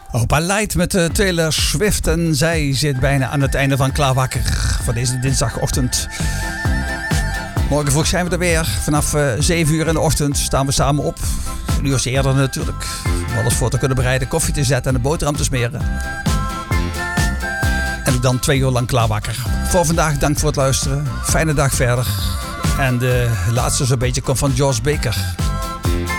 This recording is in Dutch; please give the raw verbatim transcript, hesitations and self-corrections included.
Opa Light met uh, Taylor Swift en zij zit bijna aan het einde van Klaar Wakker voor deze dinsdagochtend. Morgen vroeg zijn we er weer. Vanaf uh, zeven uur in de ochtend staan we samen op. Een uur eerder natuurlijk. Om alles voor te kunnen bereiden, koffie te zetten en de boterham te smeren. En dan twee uur lang Klaar Wakker. Voor vandaag dank voor het luisteren. Fijne dag verder. En de laatste zo'n beetje komt van George Baker.